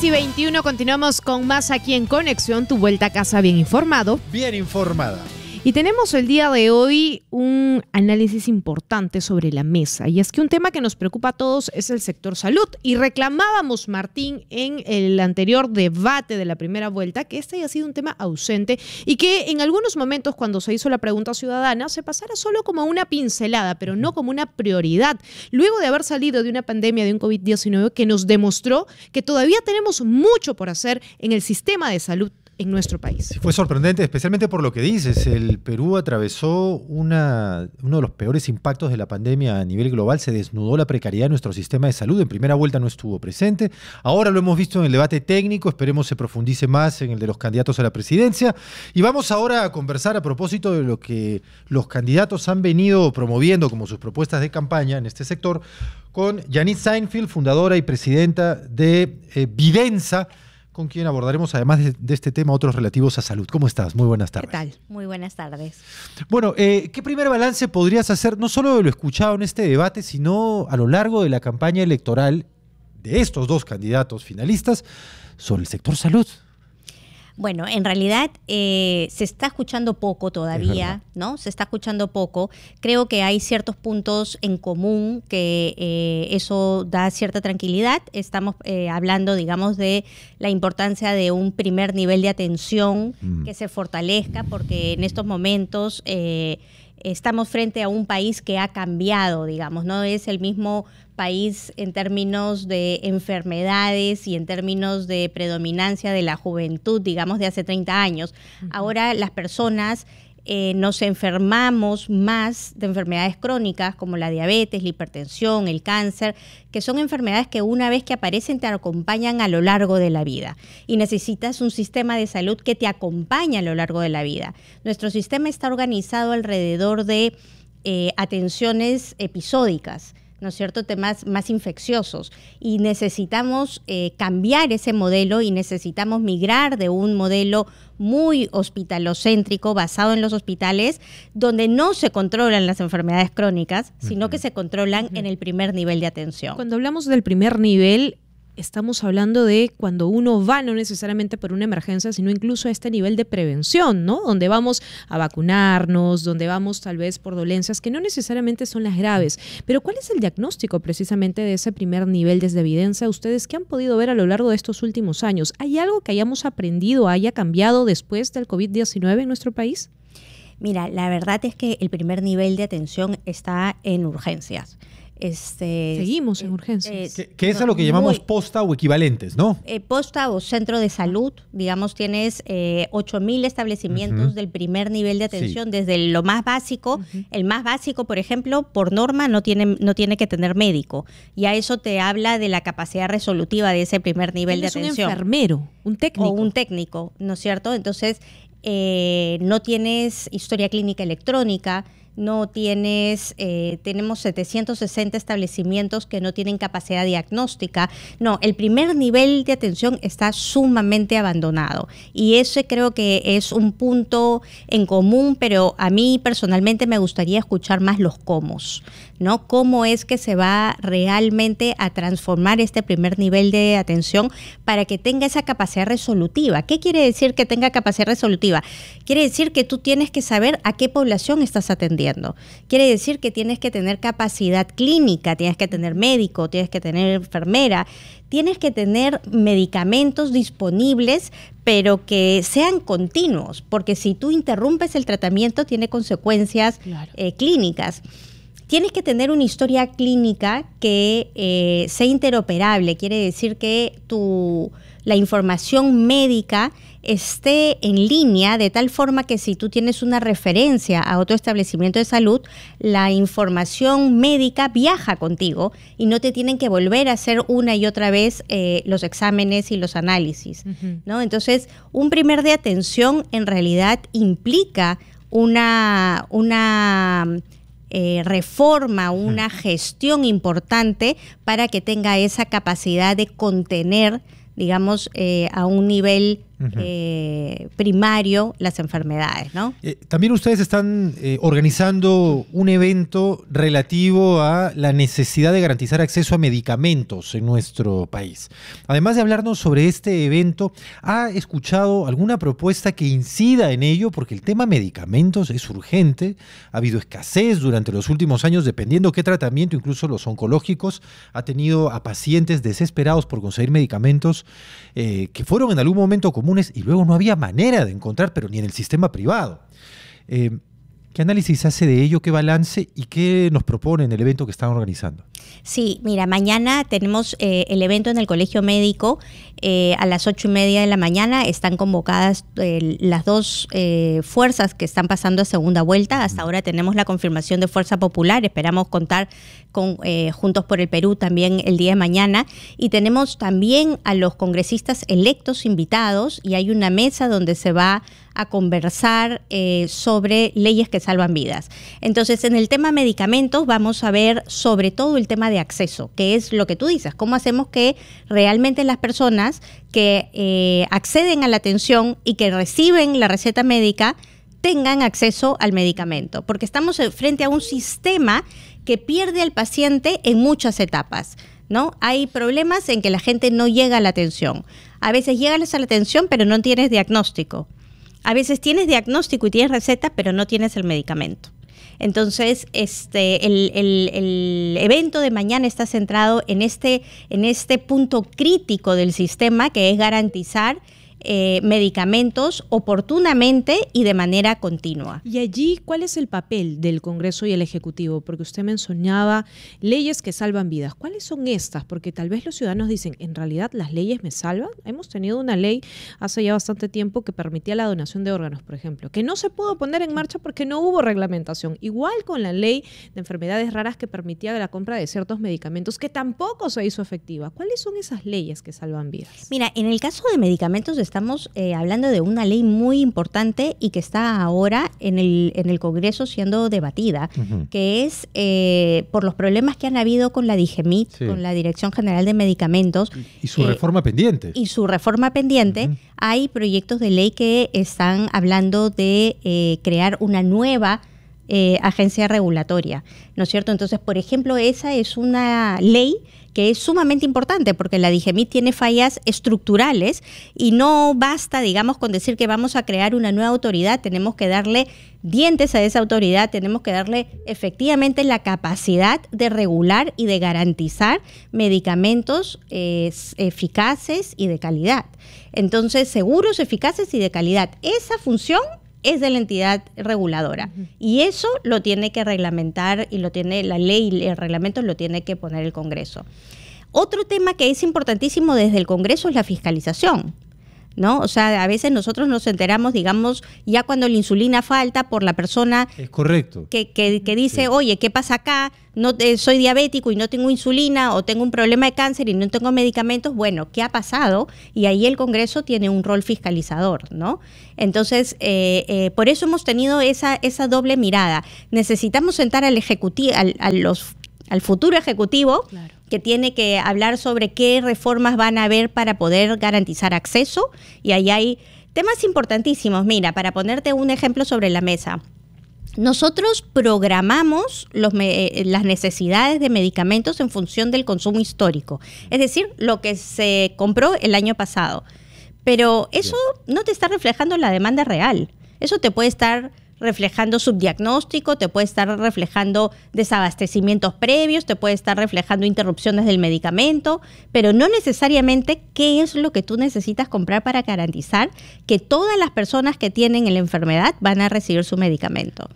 10:21, continuamos con más aquí en Conexión, tu vuelta a casa bien informado. Bien informada. Y tenemos el día de hoy un análisis importante sobre la mesa. Y es que un tema que nos preocupa a todos es el sector salud. Y reclamábamos, Martín, en el anterior debate de la primera vuelta, que este haya sido un tema ausente y que en algunos momentos, cuando se hizo la pregunta ciudadana, se pasara solo como una pincelada, pero no como una prioridad. Luego de haber salido de una pandemia de un COVID-19 que nos demostró que todavía tenemos mucho por hacer en el sistema de salud en nuestro país. Sí, fue sorprendente, especialmente por lo que dices. El Perú atravesó uno de los peores impactos de la pandemia a nivel global. Se desnudó la precariedad de nuestro sistema de salud. En primera vuelta no estuvo presente. Ahora lo hemos visto en el debate técnico. Esperemos se profundice más en el de los candidatos a la presidencia. Y vamos ahora a conversar a propósito de lo que los candidatos han venido promoviendo como sus propuestas de campaña en este sector con Janine Seinfeld, fundadora y presidenta de Vidensa, con quien abordaremos, además de este tema, otros relativos a salud. ¿Cómo estás? Muy buenas tardes. ¿Qué tal? Muy buenas tardes. Bueno, ¿qué primer balance podrías hacer, no solo de lo escuchado en este debate, sino a lo largo de la campaña electoral de estos dos candidatos finalistas sobre el sector salud? Bueno, en realidad se está escuchando poco todavía, ¿no? Se está escuchando poco. Creo que hay ciertos puntos en común que eso da cierta tranquilidad. Estamos hablando, digamos, de la importancia de un primer nivel de atención que se fortalezca, porque en estos momentos estamos frente a un país que ha cambiado, digamos, no es el mismo país en términos de enfermedades y en términos de predominancia de la juventud, digamos, de hace 30 años. Ahora las personas nos enfermamos más de enfermedades crónicas como la diabetes, la hipertensión, el cáncer, que son enfermedades que una vez que aparecen te acompañan a lo largo de la vida y necesitas un sistema de salud que te acompañe a lo largo de la vida. Nuestro sistema está organizado alrededor de atenciones episódicas, ¿no es cierto?, temas más infecciosos, y necesitamos cambiar ese modelo y necesitamos migrar de un modelo muy hospitalocéntrico, basado en los hospitales, donde no se controlan las enfermedades crónicas, sino que se controlan en el primer nivel de atención. Cuando hablamos del primer nivel, estamos hablando de cuando uno va no necesariamente por una emergencia, sino incluso a este nivel de prevención, ¿no? Donde vamos a vacunarnos, donde vamos tal vez por dolencias que no necesariamente son las graves. Pero ¿cuál es el diagnóstico precisamente de ese primer nivel desde Vidensa? Ustedes, ¿qué han podido ver a lo largo de estos últimos años? ¿Hay algo que hayamos aprendido, haya cambiado después del COVID-19 en nuestro país? Mira, la verdad es que el primer nivel de atención está en urgencias. Seguimos en urgencias. Que es a lo que llamamos posta o equivalentes, ¿no? Posta o centro de salud, digamos, tienes 8.000 establecimientos del primer nivel de atención, desde lo más básico. El más básico, por ejemplo, por norma no tiene que tener médico. Y a eso te habla de la capacidad resolutiva de ese primer nivel de atención. Es un enfermero, un técnico. O un técnico, ¿no es cierto? Entonces, no tienes historia clínica electrónica, no tienes, tenemos 760 establecimientos que no tienen capacidad diagnóstica. No, el primer nivel de atención está sumamente abandonado y ese creo que es un punto en común, pero a mí personalmente me gustaría escuchar más los cómo, ¿no? ¿Cómo es que se va realmente a transformar este primer nivel de atención para que tenga esa capacidad resolutiva? ¿Qué quiere decir que tenga capacidad resolutiva? Quiere decir que tú tienes que saber a qué población estás atendiendo. Quiere decir que tienes que tener capacidad clínica, tienes que tener médico, tienes que tener enfermera, tienes que tener medicamentos disponibles, pero que sean continuos, porque si tú interrumpes el tratamiento tiene consecuencias clínicas. Tienes que tener una historia clínica que sea interoperable, quiere decir que la información médica esté en línea de tal forma que si tú tienes una referencia a otro establecimiento de salud, la información médica viaja contigo y no te tienen que volver a hacer una y otra vez los exámenes y los análisis, ¿no? Entonces, un primer de atención en realidad implica una reforma, una gestión importante para que tenga esa capacidad de contener, digamos, a un nivel primario las enfermedades, ¿no? También ustedes están organizando un evento relativo a la necesidad de garantizar acceso a medicamentos en nuestro país. Además de hablarnos sobre este evento, ¿ha escuchado alguna propuesta que incida en ello? Porque el tema medicamentos es urgente, ha habido escasez durante los últimos años, dependiendo qué tratamiento, incluso los oncológicos, ha tenido a pacientes desesperados por conseguir medicamentos que fueron en algún momento comunes y luego no había manera de encontrar, pero ni en el sistema privado. ¿Qué análisis hace de ello, qué balance y qué nos propone en el evento que están organizando? Sí, mira, mañana tenemos el evento en el Colegio Médico a las 8:30 de la mañana. Están convocadas las dos fuerzas que están pasando a segunda vuelta. Hasta ahora tenemos la confirmación de Fuerza Popular. Esperamos contar con Juntos por el Perú también el día de mañana. Y tenemos también a los congresistas electos invitados y hay una mesa donde se va a conversar sobre leyes que salvan vidas. Entonces, en el tema medicamentos vamos a ver sobre todo el tema de acceso, que es lo que tú dices, cómo hacemos que realmente las personas que acceden a la atención y que reciben la receta médica tengan acceso al medicamento, porque estamos frente a un sistema que pierde al paciente en muchas etapas, ¿no? Hay problemas en que la gente no llega a la atención. A veces llegas a la atención, pero no tienes diagnóstico. A veces tienes diagnóstico y tienes receta, pero no tienes el medicamento. Entonces, el evento de mañana está centrado en este punto crítico del sistema, que es garantizar medicamentos oportunamente y de manera continua. Y allí, ¿cuál es el papel del Congreso y el Ejecutivo? Porque usted mencionaba leyes que salvan vidas. ¿Cuáles son estas? Porque tal vez los ciudadanos dicen, ¿en realidad las leyes me salvan? Hemos tenido una ley hace ya bastante tiempo que permitía la donación de órganos, por ejemplo, que no se pudo poner en marcha porque no hubo reglamentación. Igual con la ley de enfermedades raras que permitía la compra de ciertos medicamentos, que tampoco se hizo efectiva. ¿Cuáles son esas leyes que salvan vidas? Mira, en el caso de medicamentos estamos hablando de una ley muy importante y que está ahora en el Congreso siendo debatida, que es por los problemas que han habido con la DIGEMIT, con la Dirección General de Medicamentos. Y su reforma pendiente. Y su reforma pendiente. Hay proyectos de ley que están hablando de crear una nueva agencia regulatoria, ¿no es cierto? Entonces, por ejemplo, esa es una ley que es sumamente importante porque la DIGEMIT tiene fallas estructurales y no basta, digamos, con decir que vamos a crear una nueva autoridad. Tenemos que darle dientes a esa autoridad, tenemos que darle efectivamente la capacidad de regular y de garantizar medicamentos eficaces y de calidad. Entonces, seguros, eficaces y de calidad. Esa función es de la entidad reguladora y eso lo tiene que reglamentar y lo tiene la ley y el reglamento lo tiene que poner el Congreso. Otro tema que es importantísimo desde el Congreso es la fiscalización, ¿no? O sea, a veces nosotros nos enteramos, digamos, ya cuando la insulina falta por la persona es correcto. que dice, oye, ¿qué pasa acá? No soy diabético y no tengo insulina o tengo un problema de cáncer y no tengo medicamentos. Bueno, ¿qué ha pasado? Y ahí el Congreso tiene un rol fiscalizador, ¿no? Entonces, por eso hemos tenido esa doble mirada. Necesitamos sentar al ejecutivo, al futuro ejecutivo, claro, que tiene que hablar sobre qué reformas van a haber para poder garantizar acceso. Y ahí hay temas importantísimos. Mira, para ponerte un ejemplo sobre la mesa. Nosotros programamos las necesidades de medicamentos en función del consumo histórico, es decir, lo que se compró el año pasado. Pero eso no te está reflejando la demanda real. Eso te puede estar reflejando subdiagnóstico, te puede estar reflejando desabastecimientos previos, te puede estar reflejando interrupciones del medicamento, pero no necesariamente qué es lo que tú necesitas comprar para garantizar que todas las personas que tienen la enfermedad van a recibir su medicamento.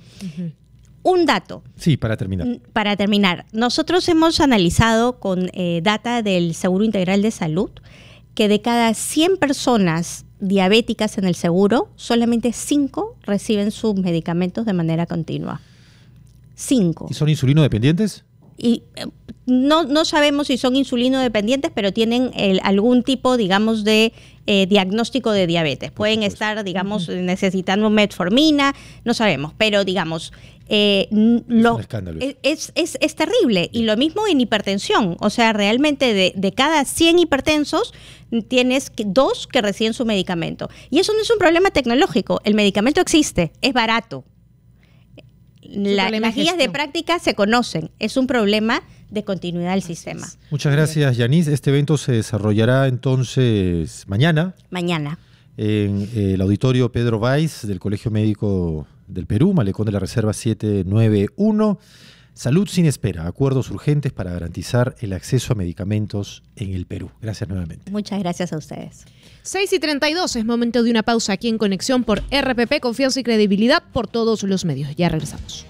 Un dato. Sí, para terminar. Para terminar, nosotros hemos analizado con data del Seguro Integral de Salud que de cada 100 personas diabéticas en el seguro, solamente 5 reciben sus medicamentos de manera continua. 5. ¿Y son insulino dependientes? Y no sabemos si son insulino dependientes, pero tienen algún tipo, digamos, de diagnóstico de diabetes. Pueden estar, digamos, necesitando metformina, no sabemos, pero digamos, Es un escándalo. es terrible. Y lo mismo en hipertensión. O sea, realmente de cada 100 hipertensos, tienes 2 que reciben su medicamento. Y eso no es un problema tecnológico. El medicamento existe, es barato. Las guías de práctica se conocen. Es un problema de continuidad del sistema. Muchas gracias, Yanis. Este evento se desarrollará entonces mañana. Mañana. En el auditorio Pedro Valls del Colegio Médico del Perú, Malecón de la Reserva 791. Salud sin espera, acuerdos urgentes para garantizar el acceso a medicamentos en el Perú. Gracias nuevamente. Muchas gracias a ustedes. 6:32, es momento de una pausa aquí en Conexión por RPP, confianza y credibilidad por todos los medios. Ya regresamos.